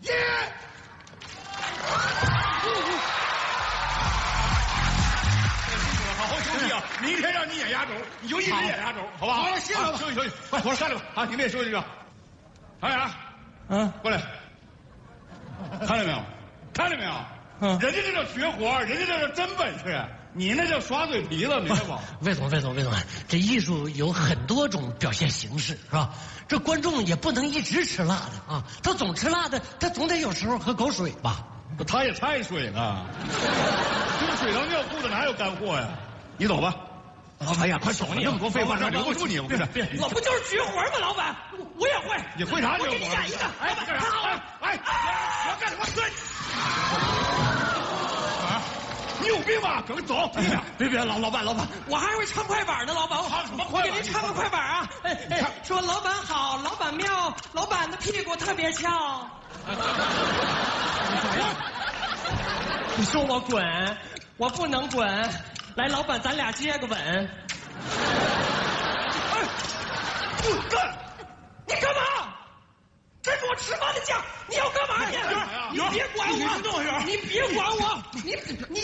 耶！好好休息啊！明天让你演压轴，你就一直演压轴，好吧？好了，歇了吧，休息休息。快，我说站着吧，啊，你们也休息着。导演，过来，看见没有？看见没有？人家这叫绝活，人家这叫真本事，你那叫耍嘴皮子，明白不？ 魏总，这艺术有很多种表现形式，是吧？这观众也不能一直吃辣的啊，他总吃辣的，他总得有时候喝口水吧？ 他也太水了，这个水到尿裤子哪有干货呀？你走吧。哎呀，快走！你那么多废话，这留不住你，我跟你说。 我不就是绝活吗，老板？我也会。 你会啥绝活？ 我给你演一个。 哎，干啥？哎，你要干什么？你有病吧？赶快走！ 别，老板，我还会唱快板呢，老板。 唱什么快板？ 我给您唱个快板啊！说老板好，老板妙，老板的屁股特别翘。你说我滚，我不能滚。来，老板，咱俩接个吻。哎，不干！你干嘛？这是我吃饭的价，你要干嘛你？你别管我！你别管我！你